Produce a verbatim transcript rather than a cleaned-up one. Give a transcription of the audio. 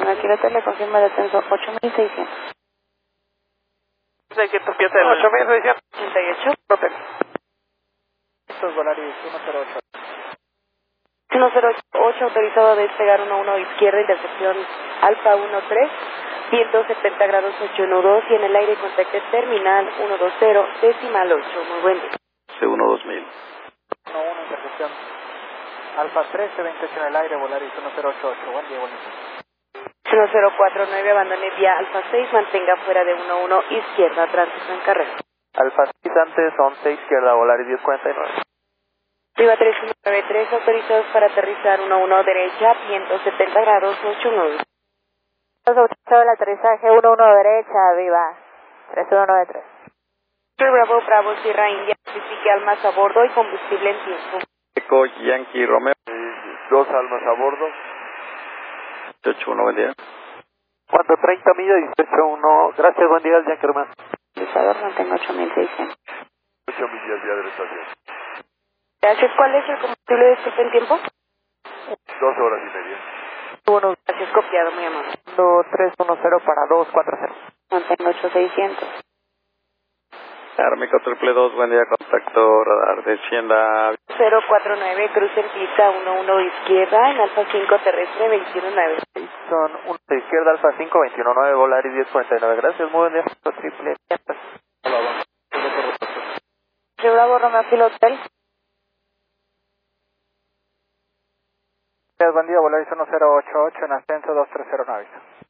Aquí la tele confirma el descenso ocho mil seiscientos. seiscientos pies el... ocho mil seiscientos ochenta y ocho. Hotel. Estos Volaris uno cero ocho. uno cero ocho autorizado a despegar uno uno izquierda, intercepción Alfa uno tres, viento setenta grados ocho nudos y en el aire contacto terminal uno dos cero, decimal ocho. Muy buen día. C uno dos mil. uno uno, intercepción. Alfa trece, veintiocho en el aire, Volaris uno cero ocho ocho. Buen día, buen día. uno cero cuatro nueve, abandone vía Alfa seis, mantenga fuera de uno uno izquierda, tránsito en carrera. Alfa seis antes, once izquierda, Volaris diez cuarenta y nueve. Arriba tres uno nueve tres, autorizados para aterrizar uno uno derecha, viento setenta grados ocho nudos. Autorizado el aterrizaje uno uno derecha, viva tres uno nueve tres. Bravo, Bravo, Sierra India, notifique almas a bordo y combustible en tiempo. Eco Yankee Romeo. Dos almas a bordo. ocho uno, buen día. Cuando treinta millas, dieciocho uno. Gracias, buen día, Yankee Romeo. Autorizador, mantenga ocho mil seiscientos. ocho millas de adresación. Gracias. ¿Cuál es el combustible de este en tiempo? Dos horas y media. Bueno, gracias, copiado, muy amable. tres uno cero para dos cuatro cero. Mantenga ocho mil seiscientos. Armico triple dos, buen día, contacto radar, descienda. cero cuatro nueve, cruce en pista uno uno izquierda, en Alfa cinco terrestre veintiuno nueve. Son uno de izquierda, Alfa cinco, veintiuno nueve, Volaris diez cuarenta y nueve. Gracias, muy buen día. Triple. Bravo, Romeo, Kilo Hotel. Buen día, Volaris uno cero ocho ocho en ascenso dos tres cero nueve.